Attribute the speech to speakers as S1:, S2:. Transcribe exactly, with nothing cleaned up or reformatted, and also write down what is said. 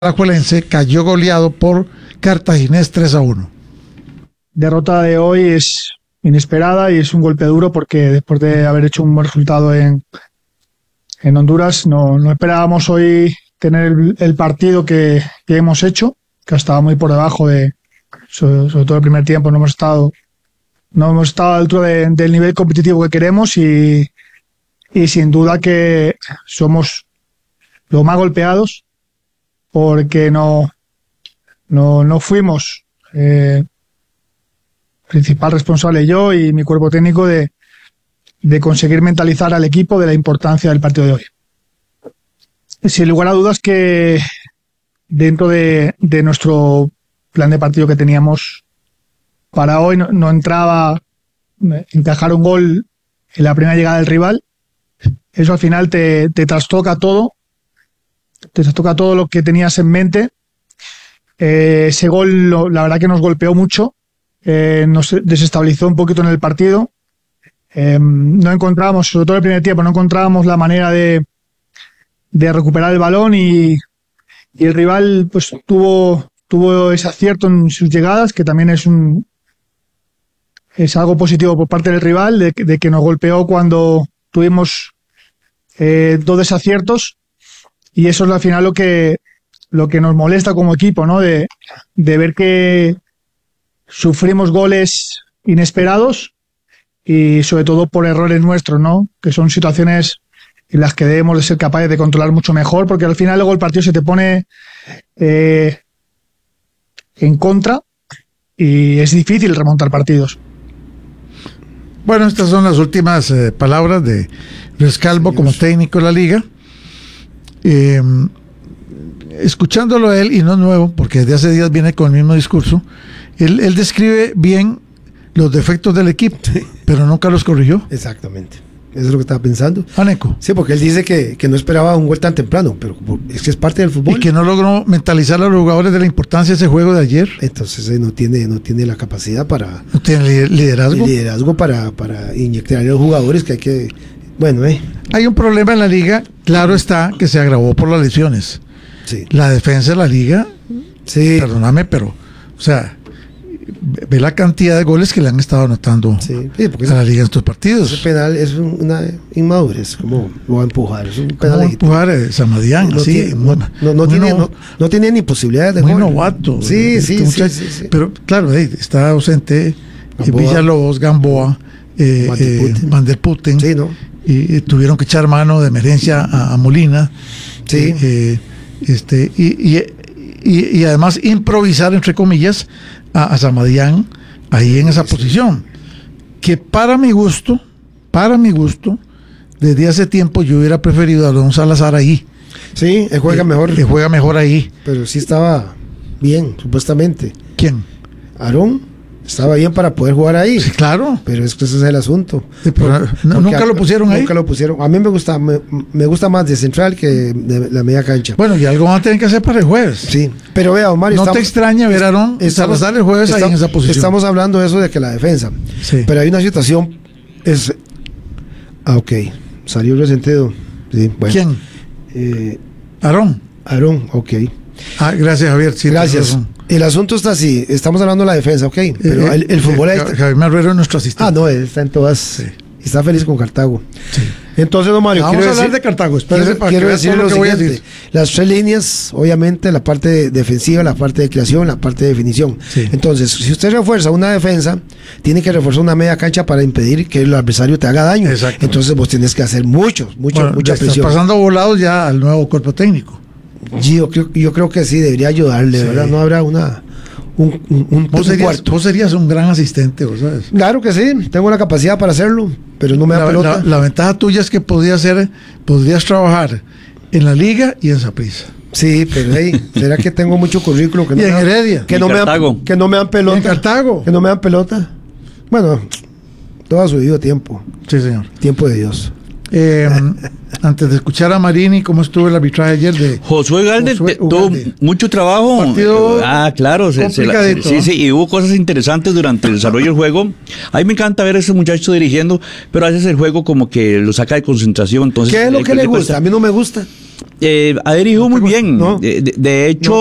S1: Alajuelense cayó goleado por Cartaginés tres a uno.
S2: Derrota de hoy es inesperada y es un golpe duro porque después de haber hecho un buen resultado en, en Honduras, no, no esperábamos hoy tener el, el partido que, que hemos hecho, que estaba muy por debajo de, sobre, sobre todo el primer tiempo, no hemos estado, no hemos estado a la altura de, del nivel competitivo que queremos y, y sin duda que somos los más golpeados porque no, no, no fuimos eh, principal responsable yo y mi cuerpo técnico de, de conseguir mentalizar al equipo de la importancia del partido de hoy. Sin lugar a dudas que dentro de, de nuestro plan de partido que teníamos para hoy no, no entraba encajar un gol en la primera llegada del rival. Eso al final te, te trastoca todo, te trastoca todo lo que tenías en mente. Eh, ese gol lo, la verdad que nos golpeó mucho, eh, nos desestabilizó un poquito en el partido. Eh, no encontrábamos, sobre todo el primer tiempo, no encontrábamos la manera de, de recuperar el balón y, y el rival pues tuvo, tuvo ese acierto en sus llegadas, que también es un es algo positivo por parte del rival, de, de que nos golpeó cuando tuvimos eh, dos desaciertos, y eso es al final lo que lo que nos molesta como equipo, ¿no? De, de ver que sufrimos goles inesperados y sobre todo por errores nuestros, ¿no? Que son situaciones en las que debemos de ser capaces de controlar mucho mejor, porque al final luego el partido se te pone eh, en contra y es difícil remontar partidos.
S1: Bueno, estas son las últimas eh, palabras de Luis Calvo como técnico de la liga. Eh, escuchándolo a él, y no es nuevo, porque desde hace días viene con el mismo discurso, él, él describe bien los defectos del equipo, sí, pero nunca los corrigió.
S3: Exactamente. Eso es lo que estaba pensando.
S1: Aneco.
S3: Sí, porque él dice que, que no esperaba un gol tan temprano, pero es que es parte del fútbol.
S1: Y que no logró mentalizar a los jugadores de la importancia de ese juego de ayer.
S3: Entonces eh, no tiene no tiene la capacidad para...
S1: No tiene liderazgo.
S3: Liderazgo para, para inyectar a los jugadores que hay que... Bueno, eh.
S1: Hay un problema en la liga, claro está, que se agravó por las lesiones.
S3: Sí.
S1: La defensa de la liga,
S3: sí,
S1: perdóname, pero, o sea, ve la cantidad de goles que le han estado anotando
S3: sí, sí, porque
S1: a la liga en estos partidos.
S3: Ese penal es una inmadurez, como lo va a empujar, es un penal
S1: ¿Cómo empujar a Samadián?
S3: No,
S1: así,
S3: tiene, no, no, no, tiene, no, no tiene ni posibilidades de
S1: muy
S3: gol.
S1: novato.
S3: Sí,
S1: este
S3: sí,
S1: muchacho,
S3: sí, sí, sí.
S1: Pero claro, hey, está ausente
S3: Gamboa,
S1: Villalobos, Gamboa, eh,
S3: Van der Putten.
S1: Eh, Van der Putten,
S3: sí, ¿no?
S1: y, y tuvieron que echar mano de emergencia a, a Molina.
S3: Sí.
S1: Eh, eh, este y, y, y, y además improvisar, entre comillas, a, a Samadián ahí en esa sí, posición, que para mi gusto, para mi gusto, desde hace tiempo yo hubiera preferido a Don Salazar ahí.
S3: Sí, él juega eh, mejor.
S1: Que juega mejor ahí.
S3: Pero sí estaba bien, supuestamente.
S1: ¿Quién?
S3: Aarón. Estaba bien para poder jugar ahí.
S1: Sí, claro.
S3: Pero es que ese es el asunto.
S1: Sí, pero no, nunca a, lo pusieron
S3: nunca
S1: ahí.
S3: Nunca lo pusieron. A mí me gusta, me, me gusta más de central que de la media cancha.
S1: Bueno, y algo van a tener que hacer para el jueves.
S3: Sí. Pero vea, Omar,
S1: no
S3: estamos,
S1: te extraña ver a Aarón Salazar el jueves estamos, ahí en esa posición.
S3: Estamos hablando de eso de que la defensa.
S1: Sí.
S3: Pero hay una situación. Es. Ah, ok. Salió resentido. Sí, bueno.
S1: ¿Quién?
S3: Eh,
S1: Aarón.
S3: Aarón, ok.
S1: Ah, gracias, Javier. Sí,
S3: gracias. El asunto está así, estamos hablando de la defensa, ok, pero eh, el, el fútbol
S1: eh,
S3: es...
S1: Javier Marrero es nuestro asistente.
S3: Ah, no, él está en todas... Sí. Está feliz con Cartago.
S1: Sí.
S3: Entonces, don Mario,
S1: vamos
S3: quiero
S1: a hablar
S3: decir,
S1: de Cartago.
S3: Quiero,
S1: para
S3: quiero
S1: que
S3: decir lo, lo siguiente. Decir. Las tres líneas, obviamente, la parte defensiva, la parte de creación, la parte de definición.
S1: Sí.
S3: Entonces, si usted refuerza una defensa, tiene que reforzar una media cancha para impedir que el adversario te haga daño. Entonces, vos tienes que hacer mucho, mucho,
S1: bueno,
S3: mucha
S1: estás
S3: presión.
S1: pasando volados ya al nuevo cuerpo técnico.
S3: Yo creo, yo creo que sí, debería ayudarle, sí. ¿Verdad? No habrá una... Un, un, un,
S1: ¿Vos,
S3: un
S1: serías, vos serías un gran asistente, ¿vos sabes?
S3: Claro que sí, tengo la capacidad para hacerlo, pero no me da
S1: la,
S3: pelota.
S1: La, la ventaja tuya es que podrías, ser, podrías trabajar en la liga y en Saprissa.
S3: Sí, pero hey, ¿será que tengo mucho currículum? Que no
S1: y en
S3: dan,
S1: Heredia.
S3: Que no, me dan, que no me dan pelota.
S1: En Cartago.
S3: Que no me dan pelota. Bueno, todo a su debido tiempo.
S1: Sí, señor.
S3: Tiempo de Dios.
S1: Eh, antes de escuchar a Marini, ¿cómo estuvo el arbitraje ayer de
S4: Josué Galde? Tuvo mucho trabajo.
S1: Partido
S4: ah, claro, se, se la, sí, sí, y hubo cosas interesantes durante el desarrollo del juego. A mí me encanta ver a ese muchacho dirigiendo, pero a veces el juego como que lo saca de concentración. Entonces,
S3: ¿qué es lo
S4: eh,
S3: que le gusta? A mí no me gusta.
S4: Eh, ha dirigido muy bien. ¿No? De, de, de hecho,